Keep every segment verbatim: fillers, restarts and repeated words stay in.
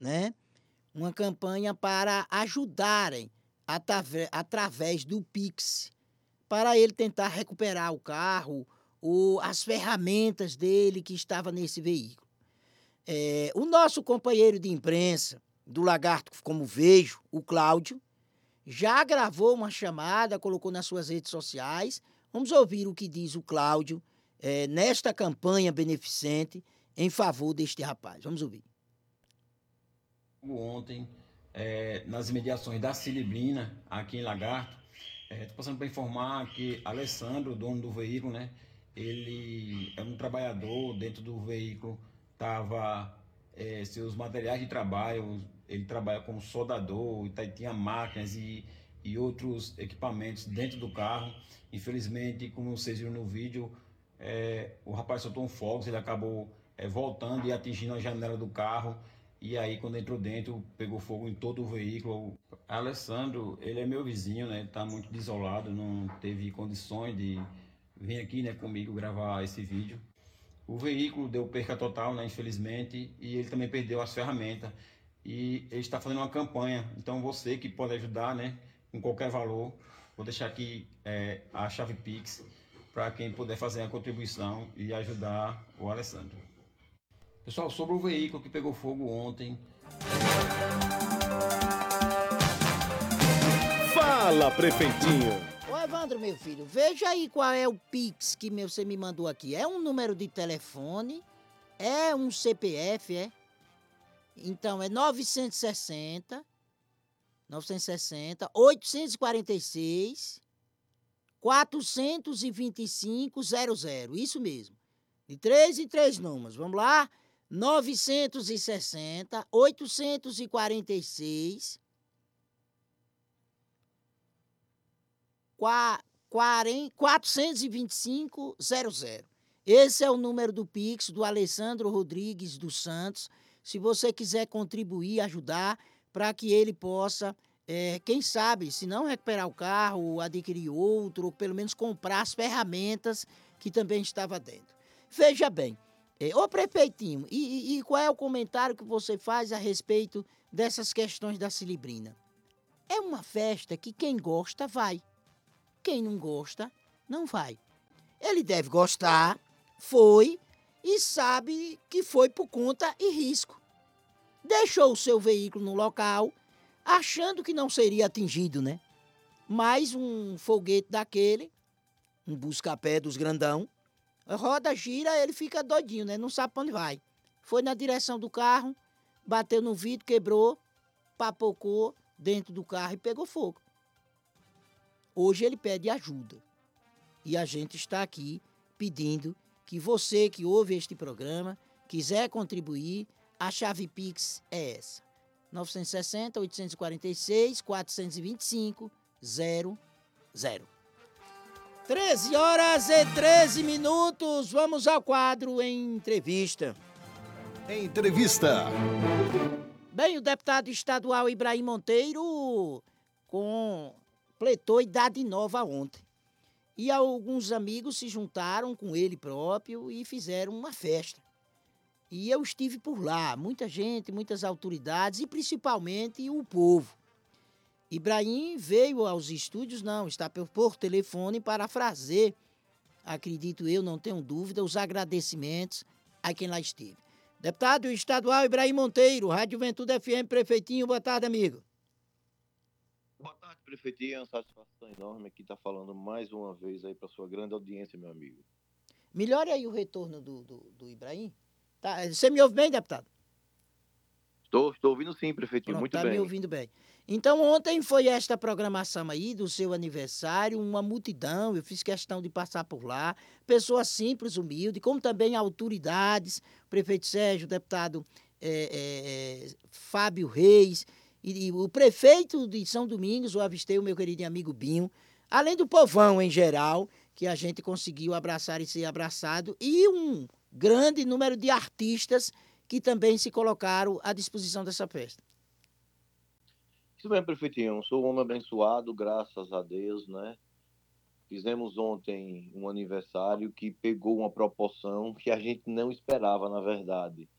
né? Uma campanha para ajudarem atave- através do Pix, para ele tentar recuperar o carro ou as ferramentas dele que estava nesse veículo. É, o nosso companheiro de imprensa do Lagarto Como Vejo, o Cláudio, já gravou uma chamada, colocou nas suas redes sociais. Vamos ouvir o que diz o Cláudio é, nesta campanha beneficente em favor deste rapaz. Vamos ouvir. Ontem, é, nas imediações da Cilibrina, aqui em Lagarto, estou é, passando para informar que Alessandro, dono do veículo, né, ele é um trabalhador dentro do veículo, estava é, seus materiais de trabalho, ele trabalha como soldador, tá, tinha máquinas e, e outros equipamentos dentro do carro. Infelizmente, como vocês viram no vídeo, é, o rapaz soltou um fogo, ele acabou é, voltando e atingindo a janela do carro. E aí, quando entrou dentro, pegou fogo em todo o veículo. Alessandro, ele é meu vizinho, né? Tá muito desolado, não teve condições de vir aqui, né, comigo gravar esse vídeo. O veículo deu perca total, né, infelizmente, e ele também perdeu as ferramentas. E ele está fazendo uma campanha. Então, você que pode ajudar, né, com qualquer valor, vou deixar aqui é, a chave Pix para quem puder fazer a contribuição e ajudar o Alessandro. Pessoal, sobre o veículo que pegou fogo ontem. Fala, prefeitinho! Ô Evandro, meu filho, veja aí qual é o Pix que você me mandou aqui. É um número de telefone? É um C P F, é? Então é novecentos e sessenta, novecentos e sessenta, oitocentos e quarenta e seis, quatrocentos e vinte e cinco, zero zero. Isso mesmo. De três em três números. Vamos lá? novecentos e sessenta, oitocentos e quarenta e seis, quatrocentos e vinte e cinco, zero zero. Esse é o número do Pix do Alessandro Rodrigues dos Santos. Se você quiser contribuir, ajudar, para que ele possa, é, quem sabe, se não recuperar o carro, adquirir outro, ou pelo menos comprar as ferramentas que também estava dentro. Veja bem, é, ô prefeitinho, e, e, e qual é o comentário que você faz a respeito dessas questões da Cilibrina? É uma festa que quem gosta vai. Quem não gosta, não vai. Ele deve gostar, foi e sabe que foi por conta e risco. Deixou o seu veículo no local, achando que não seria atingido, né? Mais um foguete daquele, um busca-pé dos grandão, roda, gira, ele fica doidinho, né? Não sabe para onde vai. Foi na direção do carro, bateu no vidro, quebrou, papocou dentro do carro e pegou fogo. Hoje ele pede ajuda. E a gente está aqui pedindo que você que ouve este programa, quiser contribuir, a chave Pix é essa. novecentos e sessenta, oitocentos e quarenta e seis, quatrocentos e vinte e cinco, zero zero. treze horas e treze minutos. Vamos ao quadro em entrevista. Entrevista. Bem, o deputado estadual Ibrahim Monteiro completou idade nova ontem. E alguns amigos se juntaram com ele próprio e fizeram uma festa. E eu estive por lá, muita gente, muitas autoridades e principalmente o povo. Ibrahim veio aos estúdios, não, está por, por telefone para fazer, acredito eu, não tenho dúvida, os agradecimentos a quem lá esteve. Deputado estadual Ibrahim Monteiro, Rádio Juventude F M, prefeitinho, boa tarde, amigo. Boa tarde, prefeitinho. É uma satisfação enorme aqui estar falando mais uma vez aí para sua grande audiência, meu amigo. Melhore aí o retorno do, do, do Ibrahim. Tá, você me ouve bem, deputado? Estou, estou ouvindo sim, prefeitinho. Pronto, Muito tá bem. me ouvindo bem. Então, ontem foi esta programação aí do seu aniversário, uma multidão, eu fiz questão de passar por lá, pessoas simples, humildes, como também autoridades, o prefeito Sérgio, o deputado é, é, Fábio Reis, e, e o prefeito de São Domingos, o avistei, o meu querido amigo Binho, além do povão em geral, que a gente conseguiu abraçar e ser abraçado, e um grande número de artistas que também se colocaram à disposição dessa festa. Isso mesmo, prefeitinho. Sou um homem abençoado, graças a Deus, né? Fizemos ontem um aniversário que pegou uma proporção que a gente não esperava, na verdade.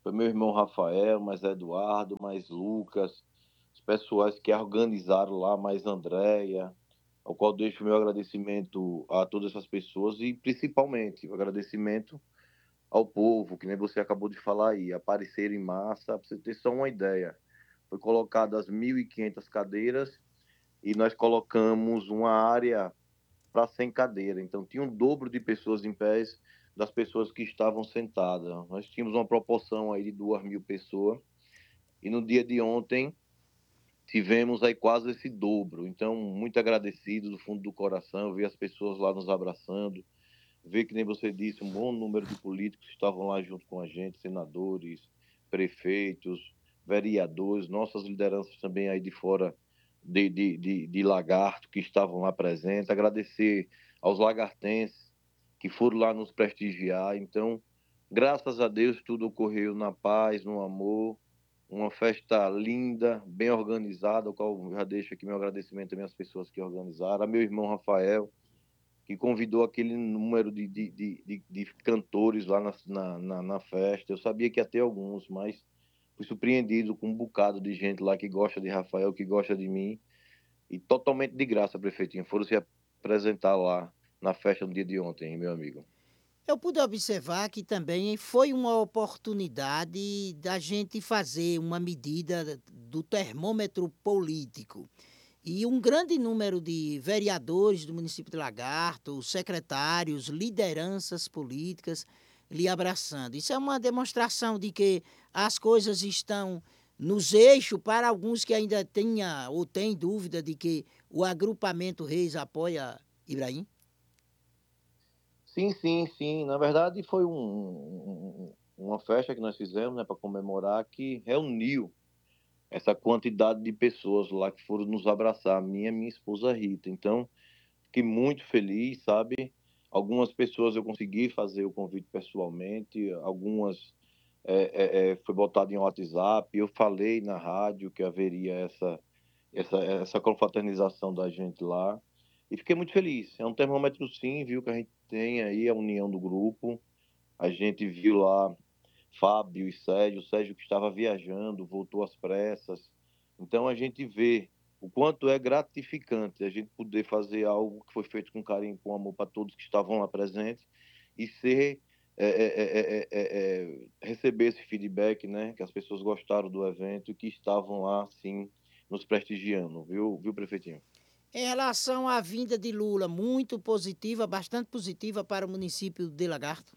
Foi meu irmão Rafael, mais Eduardo, mais Lucas, os pessoais que organizaram lá, mais Andréia, ao qual deixo meu agradecimento a todas essas pessoas e principalmente o agradecimento ao povo, que nem você acabou de falar aí, aparecer em massa, para você ter só uma ideia. Foi colocadas mil e quinhentas cadeiras e nós colocamos uma área para cem cadeiras. Então tinha um dobro de pessoas em pés das pessoas que estavam sentadas. Nós tínhamos uma proporção aí de duas mil pessoas e no dia de ontem tivemos aí quase esse dobro. Então, muito agradecido do fundo do coração, ver as pessoas lá nos abraçando, ver que nem você disse, um bom número de políticos que estavam lá junto com a gente, senadores, prefeitos, vereadores, nossas lideranças também aí de fora de, de, de, de Lagarto que estavam lá presentes, agradecer aos lagartenses que foram lá nos prestigiar. Então, graças a Deus, tudo ocorreu na paz, no amor, uma festa linda, bem organizada, ao qual já deixo aqui meu agradecimento também às pessoas que organizaram, a meu irmão Rafael, que convidou aquele número de, de, de, de, de cantores lá na, na, na festa. Eu sabia que ia ter alguns, mas fui surpreendido com um bocado de gente lá que gosta de Rafael, que gosta de mim, e totalmente de graça, prefeitinho. Foram se apresentar lá na festa no dia de ontem, meu amigo. Eu pude observar que também foi uma oportunidade da gente fazer uma medida do termômetro político. E um grande número de vereadores do município de Lagarto, secretários, lideranças políticas lhe abraçando. Isso é uma demonstração de que as coisas estão nos eixos para alguns que ainda tenha ou têm dúvida de que o agrupamento Reis apoia Ibrahim? Sim, sim, sim. Na verdade, foi um, um- uma festa que nós fizemos, né, para comemorar, que reuniu essa quantidade de pessoas lá que foram nos abraçar, minha e minha esposa Rita. Então, fiquei muito feliz, sabe? Algumas pessoas eu consegui fazer o convite pessoalmente, algumas é, é, é, foi botado em WhatsApp. Eu falei na rádio que haveria essa, essa, essa confraternização da gente lá. E fiquei muito feliz. É um termômetro, sim, viu, que a gente tem aí a união do grupo. A gente viu lá Fábio e Sérgio, o Sérgio que estava viajando, voltou às pressas. Então a gente vê o quanto é gratificante a gente poder fazer algo que foi feito com carinho, com amor para todos que estavam lá presentes e ser é, é, é, é, receber esse feedback, né? Que as pessoas gostaram do evento e que estavam lá, sim, nos prestigiando, viu, viu, prefeitinho? Em relação à vinda de Lula, muito positiva, bastante positiva para o município de Lagarto.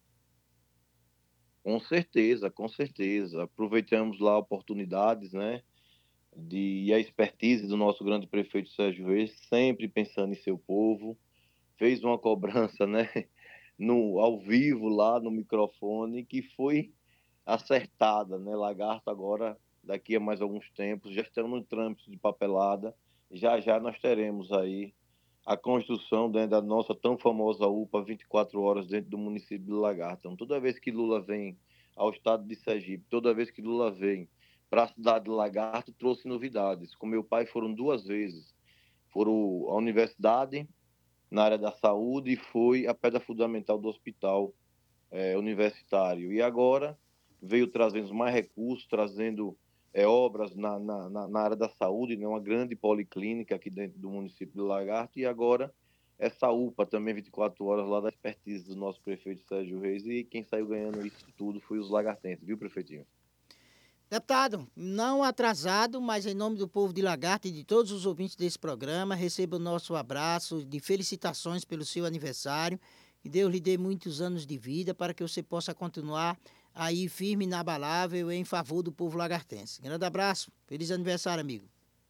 Com certeza, com certeza. Aproveitamos lá oportunidades, né? De, e a expertise do nosso grande prefeito Sérgio Reis, sempre pensando em seu povo, fez uma cobrança, né, no, ao vivo lá no microfone, que foi acertada, né, Lagarto agora, daqui a mais alguns tempos, já estamos no trâmite de papelada, já já nós teremos aí a construção dentro da nossa tão famosa U P A vinte e quatro horas dentro do município de Lagarto. Então, toda vez que Lula vem ao estado de Sergipe, toda vez que Lula vem para a cidade de Lagarto, trouxe novidades. Com meu pai foram duas vezes. Foram à universidade, na área da saúde, e foi a pedra fundamental do hospital é, universitário. E agora veio trazendo mais recursos, trazendo é, obras na, na, na área da saúde, né? Uma grande policlínica aqui dentro do município de Lagarto, e agora essa U P A também vinte e quatro horas lá da expertise do nosso prefeito Sérgio Reis, e quem saiu ganhando isso tudo foi os lagartenses, viu, prefeitinho? Deputado, não atrasado, mas em nome do povo de Lagarto e de todos os ouvintes desse programa, receba o nosso abraço de felicitações pelo seu aniversário. Que Deus lhe dê muitos anos de vida para que você possa continuar aí firme e inabalável em favor do povo lagartense. Grande abraço, feliz aniversário, amigo.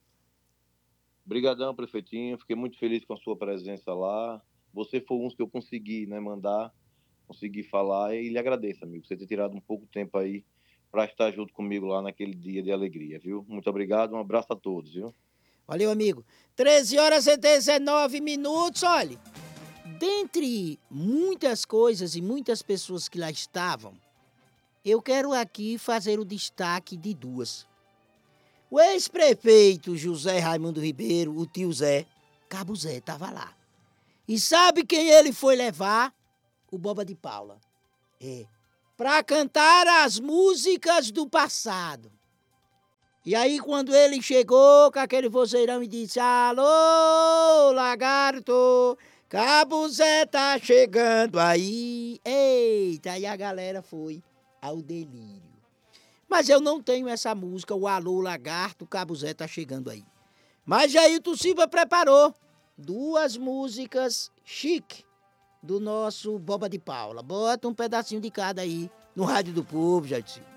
Obrigadão, prefeitinho. Fiquei muito feliz com a sua presença lá. Você foi um que eu consegui, né, mandar, consegui falar, e lhe agradeço, amigo, você ter tirado um pouco de tempo aí para estar junto comigo lá naquele dia de alegria, viu? Muito obrigado, um abraço a todos, viu? Valeu, amigo. treze horas e dezenove minutos, olha. Dentre muitas coisas e muitas pessoas que lá estavam, eu quero aqui fazer o destaque de duas. O ex-prefeito José Raimundo Ribeiro, o tio Zé, Cabo Zé, estava lá. E sabe quem ele foi levar? O Boba de Paula. É, para cantar as músicas do passado. E aí, quando ele chegou com aquele vozeirão e disse: alô, lagarto, Cabo Zé tá chegando aí. Eita, aí a galera foi ao delírio. Mas eu não tenho essa música, o alô, lagarto, Cabo Zé tá chegando aí. Mas Jailton Silva preparou duas músicas chique do nosso Boba de Paula. Bota um pedacinho de cada aí no Rádio do Povo, Jailton Silva.